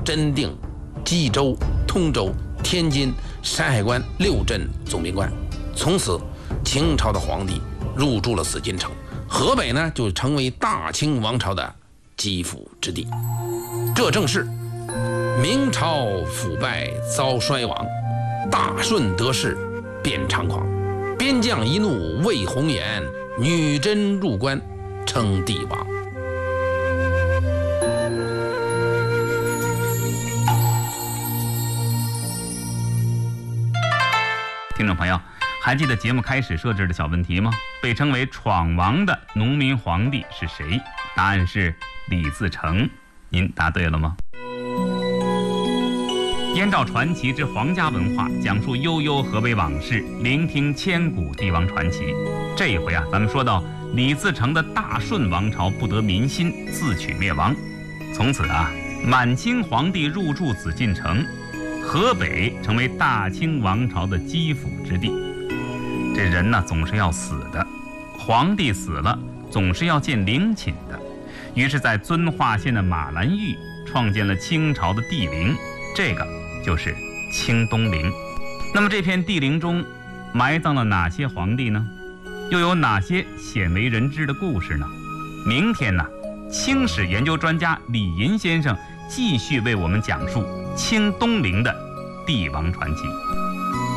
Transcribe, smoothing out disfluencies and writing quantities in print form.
真定、冀州、通州、天津、山海关6镇总兵官。从此，清朝的皇帝入住了紫禁城，河北呢就成为大清王朝的基辅之地。这正是明朝腐败遭衰亡，大顺得势变猖狂，边将一怒为红颜，女真入关称帝王。 听众朋友，还记得节目开始设置的小问题吗？被称为闯王的农民皇帝是谁？答案是李自成。您答对了吗？燕赵传奇之皇家文化，讲述悠悠河北往事，聆听千古帝王传奇。这一回啊，咱们说到李自成的大顺王朝不得民心，自取灭亡。从此啊，满清皇帝入住紫禁城，河北成为大清王朝的基辅之地。这人呢，总是要死的，皇帝死了，总是要见陵寝的。于是，在遵化县的马兰峪创建了清朝的帝陵，这个就是清东陵。那么这片帝陵中埋葬了哪些皇帝呢？又有哪些鲜为人知的故事呢？明天呢，清史研究专家李银先生继续为我们讲述清东陵的帝王传奇。